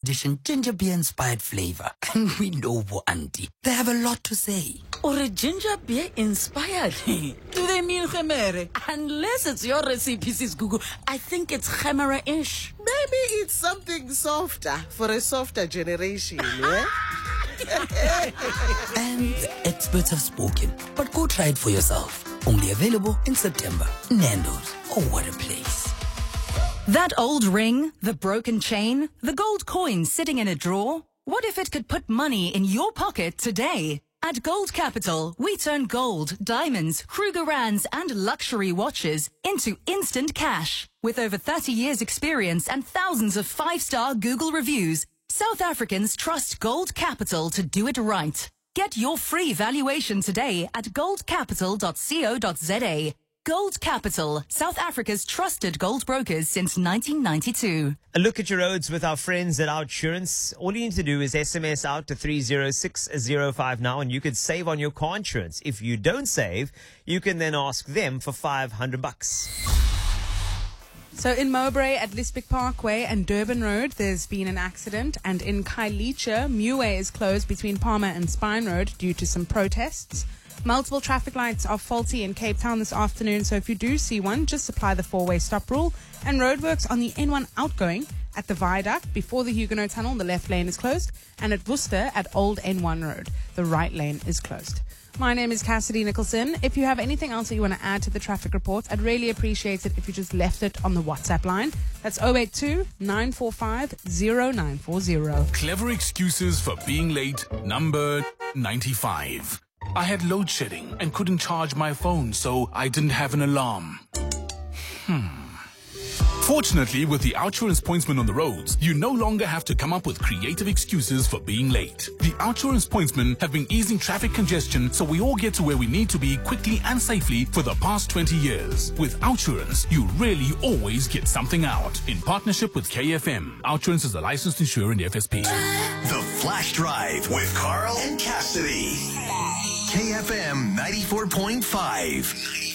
edition ginger beer inspired flavor. And we know Bo Auntie. They have a lot to say. Or a ginger beer inspired? Do they mean gemere? Unless it's your recipe, sis Google. I think it's gemere-ish. Maybe it's something softer for a softer generation, yeah? And the experts have spoken. But go try it for yourself. Only available in September. Nando's. Oh, what a place. That old ring, the broken chain, the gold coin sitting in a drawer. What if it could put money in your pocket today? At Gold Capital, we turn gold, diamonds, Krugerrands and luxury watches into instant cash. With over 30 years experience and thousands of 5-star Google reviews, South Africans trust Gold Capital to do it right. Get your free valuation today at goldcapital.co.za. Gold Capital, South Africa's trusted gold brokers since 1992. A look at your roads with our friends at Outsurance. All you need to do is SMS out to 306050 now and you could save on your car insurance. If you don't save, you can then ask them for $500. So in Mowbray at Lisbeth Parkway and Durban Road, there's been an accident. And in Khayelitsha, Muway is closed between Palmer and Spine Road due to some protests. Multiple traffic lights are faulty in Cape Town this afternoon, so if you do see one, just apply the 4-way stop rule. And roadworks on the N1 outgoing at the viaduct before the Huguenot Tunnel, the left lane is closed. And at Worcester at Old N1 Road, the right lane is closed. My name is Cassidy Nicholson. If you have anything else that you want to add to the traffic report, I'd really appreciate it if you just left it on the WhatsApp line. That's 082-945-0940. Clever excuses for being late, number 95. I had load shedding and couldn't charge my phone, so I didn't have an alarm. Fortunately, with the Outsurance pointsman on the roads, you no longer have to come up with creative excuses for being late. The Outsurance pointsmen have been easing traffic congestion so we all get to where we need to be quickly and safely for the past 20 years. With Outsurance, you really always get something out. In partnership with KFM, Outsurance is a licensed insurer in the FSP. The Flash Drive with Carl and Cassidy. KFM 94.5.